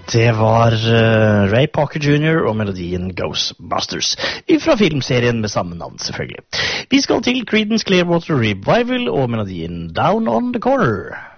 Det var Ray Parker Jr. og melodien Ghostbusters, fra filmserien med samme navn selvfølgelig. Vi skal til Creedence Clearwater Revival og melodien Down on the Corner.